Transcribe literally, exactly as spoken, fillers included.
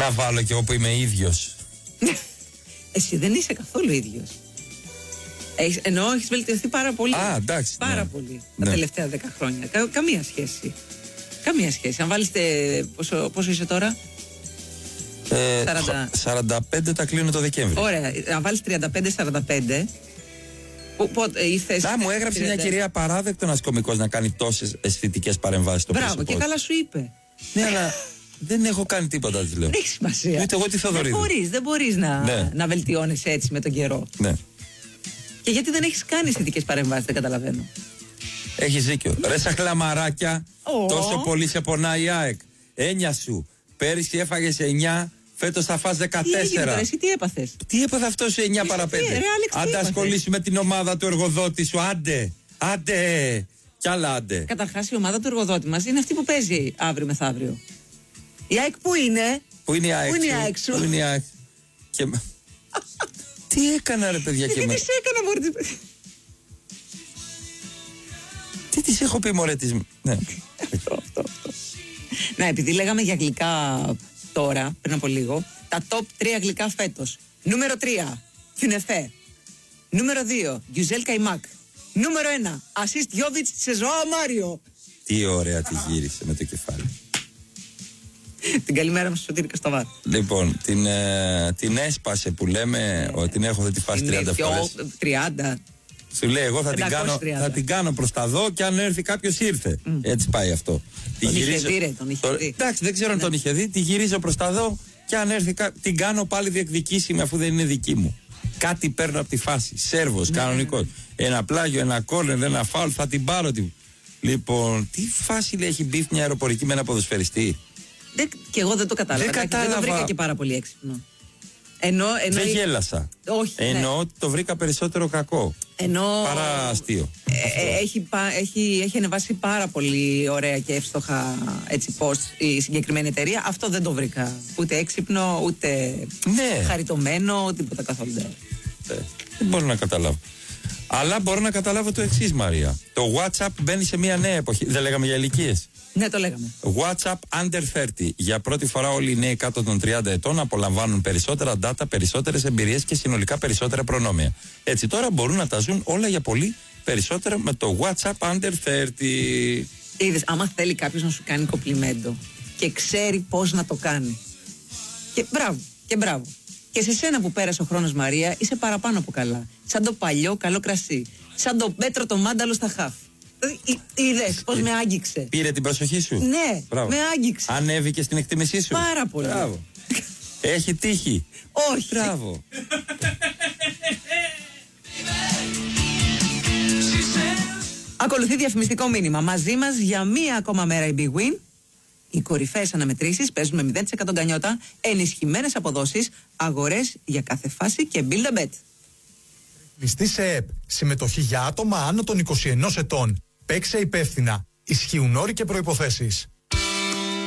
Να βάλω κι εγώ που είμαι ίδιος. Εσύ δεν είσαι καθόλου ίδιος. Έχεις, εννοώ έχεις βελτιωθεί πάρα πολύ. Α, εντάξει. Πάρα ναι. πολύ Ναι. τα τελευταία δέκα χρόνια. Κα, καμία σχέση. Καμία σχέση. Αν βάλεις. Πόσο, πόσο είσαι τώρα? Ε, σαράντα. σαράντα πέντε τα κλείνω το Δεκέμβρη. Ωραία. Αν βάλεις τριάντα πέντε σαράντα πέντε. Πότε ήρθες. Να μου έγραψε μια κυρία παράδεκτο ένας κωμικός να κάνει τόσες αισθητικές παρεμβάσεις στο πρόσωπο. Μπράβο, και καλά σου είπε. Ναι, αλλά δεν έχω κάνει τίποτα, της λέω. Δεν έχει σημασία. Ούτε εγώ τη Θοδωρίδου. Δεν μπορείς, δεν μπορείς να, Ναι. να βελτιώνεσαι έτσι με τον καιρό. Ναι. Και γιατί δεν έχεις κάνει αισθητικές παρεμβάσεις, δεν καταλαβαίνω. Έχεις δίκιο. Ρε σαν χλαμαράκια, Ω. τόσο πολύ σε πονάει η ΑΕΚ. Έννοια σου. Πέρυσι έφαγες εννιά, φέτος θα φας Τι έγινε δεκατέσσερα. τώρα, εσύ τι έπαθες? Τι έπαθε αυτό σε εννιά Εσύ παρά τι, πέντε. ρε, Άλεξ, τι Άντε έπαθες? ασχολήσει με την ομάδα του εργοδότη σου. Άντε. Άντε. Κι άλλα άντε. Καταρχάς η ομάδα του εργοδότη μας είναι αυτή που παίζει αύριο μεθαύριο. Η ΑΕΚ πού είναι? Πού είναι η ΑΕΚ Πού είναι η σου? ΑΕΚ σου? Πού είναι η ΑΕΚ? Και... Τι έκανα ρε παιδιά και Τι με... της έκανα μωρή της... Τι της έχω πει μωρέ της... Ναι. αυτό, αυτό, αυτό. Να, επειδή λέγαμε για γλυκά τώρα, πριν από λίγο, τα top τρία γλυκά φέτος. Νούμερο τρία, Κιουνεφέ. Νούμερο δύο, Γκιουζέλ Καϊμάκ. Νούμερο ένα, Ασίστ Γιόβιτς σε Ζωάο Μάριο. Τι ωραία τη γύρισε με το κεφάλι. Την καλημέρα μας στο Σωτήρη Κασταβάρ. Λοιπόν, την, ε, την έσπασε που λέμε ότι την έχω, δεν τη φας τριάντα φορές. τριάντα. Σου λέει εγώ θα την, κάνω, πεντακόσια τριάντα. θα την κάνω προς τα δω και αν έρθει κάποιος ήρθε. Mm. Έτσι πάει αυτό. Τον είχε δει, ρε, τον είχε το, δει. εντάξει, δεν ξέρω αν Ναι. τον είχε δει. Τη γυρίζω προς τα δω και αν έρθει κα, την κάνω πάλι διεκδικήσιμη αφού δεν είναι δική μου. Κάτι παίρνω από τη φάση. Σέρβος, Ναι. κανονικός. Ένα πλάγιο, ένα κόρνερ, ένα φάουλ, θα την πάρω. Τη... Λοιπόν, τι φάση λέει, έχει μπει μια αεροπορική με ένα ποδοσφαιριστή. Δεν, και εγώ δεν το κατάλαβα. Δεν Δεν, δεν κατάλαβα. το βρήκα και πάρα πολύ έξυπνο. Ενώ, ενώ, Δεν η- γέλασα. Όχι, ναι. Εννοώ ότι το βρήκα περισσότερο κακό. ενώ Παρά αστείο. ε, ε, έχει, πα- έχει, έχει ανεβάσει πάρα πολύ ωραία και εύστοχα έτσι post η συγκεκριμένη εταιρεία. Αυτό δεν το βρήκα. Ούτε έξυπνο, ούτε Ναι. χαριτωμένο, τίποτα καθόλου. Ε, δεν μπορώ να καταλάβω. Αλλά μπορώ να καταλάβω το εξής, Μαρία. Το WhatsApp μπαίνει σε μια νέα εποχή. Δεν λέγαμε για ηλικίες. Ναι, το λέγαμε. WhatsApp under τριάντα. Για πρώτη φορά όλοι οι νέοι κάτω των τριάντα ετών απολαμβάνουν περισσότερα data, περισσότερες εμπειρίες και συνολικά περισσότερα προνόμια. Έτσι τώρα μπορούν να τα ζουν όλα για πολύ περισσότερα με το WhatsApp under τριάντα. Είδες, άμα θέλει κάποιο να σου κάνει κοπλιμέντο και ξέρει πώς να το κάνει. Και μπράβο, και μπράβο. Και σε σένα που πέρασε ο χρόνος, Μαρία, είσαι παραπάνω από καλά. Σαν το παλιό καλό κρασί. Σαν το Πέτρο το μάνταλο στα χαφ. Είδες πώς με άγγιξε. Πήρε την προσοχή σου. Ναι, Μπράβο. με άγγιξε. Ανέβηκε στην εκτίμησή σου. Πάρα πολύ. Μπράβο. Έχει τύχη. Όχι. Μπράβο. Ακολουθεί διαφημιστικό μήνυμα. Μαζί μας για μία ακόμα μέρα η Big Win. Οι κορυφαίες αναμετρήσεις παίζουν με μηδέν τοις εκατό γκανιότα, ενισχυμένες αποδόσεις, αγορές για κάθε φάση και build a bet. Μισθή σε ΕΠ. Συμμετοχή για άτομα άνω των είκοσι ενός ετών. Παίξε υπεύθυνα. Ισχύουν όροι και προϋποθέσεις.